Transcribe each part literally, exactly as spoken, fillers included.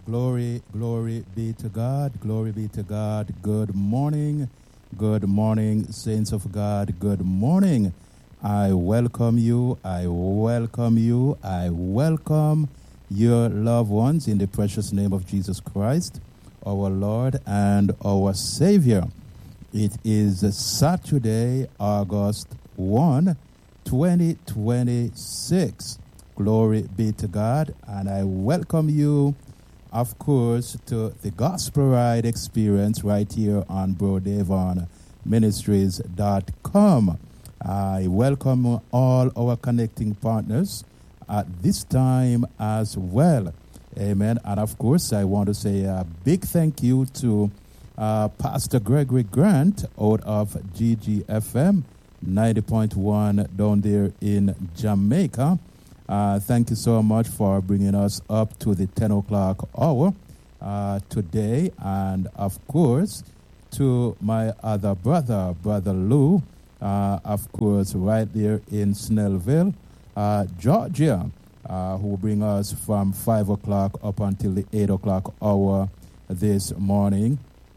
Glory, glory be to God. Glory be to God. Good morning. Good morning, saints of God. Good morning. I welcome you. I welcome you. I welcome your loved ones in the precious name of Jesus Christ, our Lord and our Savior. It is Saturday, August first, twenty twenty-six. Glory be to God. And I welcome you, of course, to the Gospel Ride Experience right here on Bro Devon Ministries dot com. I welcome all our connecting partners at this time as well. Amen. And of course, I want to say a big thank you to uh, Pastor Gregory Grant out of G G F M ninety point one down there in Jamaica. Uh, thank you so much for bringing us up to the ten o'clock hour uh, today. And of course, to my other brother, Brother Lou, uh, of course, right there in Snellville, uh, Georgia, uh, who bring us from five o'clock up until the eight o'clock hour this morning.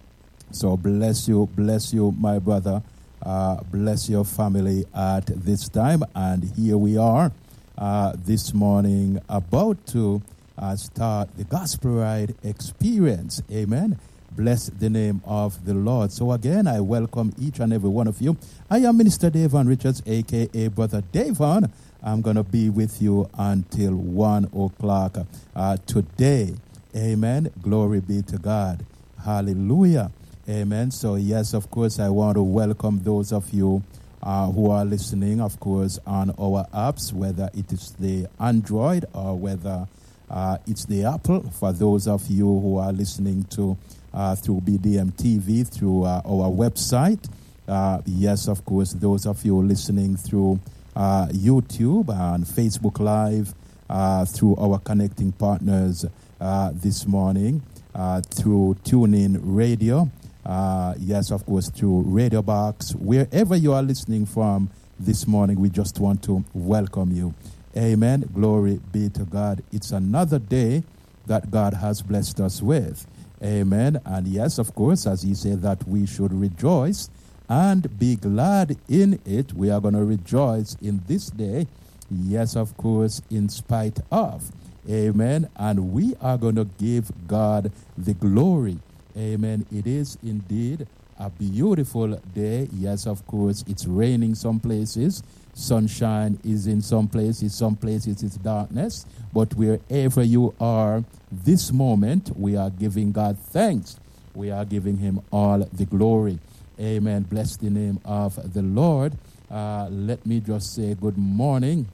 So bless you, bless you, my brother. Uh, bless your family at this time. And here we are. Uh, this morning, about to uh, start the Gospel Ride Experience. Amen. Bless the name of the Lord. So again, I welcome each and every one of you. I am Minister Davon Richards, a k a. Brother Davon. I'm going to be with you until one o'clock uh, today. Amen. Glory be to God. Hallelujah. Amen. So yes, of course, I want to welcome those of you Uh, who are listening, of course, on our apps, whether it is the Android or whether uh, it's the Apple. For those of you who are listening to uh, through B D M T V, through uh, our website, uh, yes, of course, those of you listening through uh, YouTube and Facebook Live, uh, through our connecting partners uh, this morning, uh, through TuneIn Radio. Uh, yes, of course, through Radio Box. Wherever you are listening from this morning, we just want to welcome you. Amen. Glory be to God. It's another day that God has blessed us with. Amen. And yes, of course, as he said that we should rejoice and be glad in it. We are going to rejoice in this day. Yes, of course, in spite of. Amen. And we are going to give God the glory. Amen. It is indeed a beautiful day. Yes, of course, it's raining some places. Sunshine is in some places. Some places it's darkness. But wherever you are this moment, we are giving God thanks. We are giving him all the glory. Amen. Bless the name of the Lord. Uh, let me just say good morning,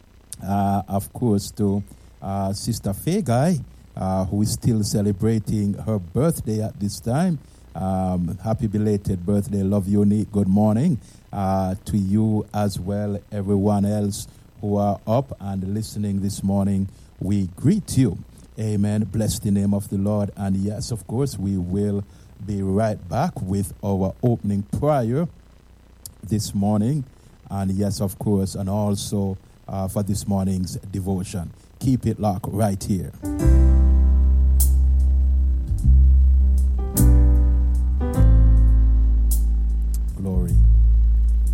uh, of course, to uh, Sister Fagai. Uh, who is still celebrating her birthday at this time. Um, happy belated birthday. Love you, Nick. Good morning uh, to you as well. Everyone else who are up and listening this morning, we greet you. Amen. Bless the name of the Lord. And yes, of course, we will be right back with our opening prayer this morning. And yes, of course, and also uh, for this morning's devotion. Keep it locked right here.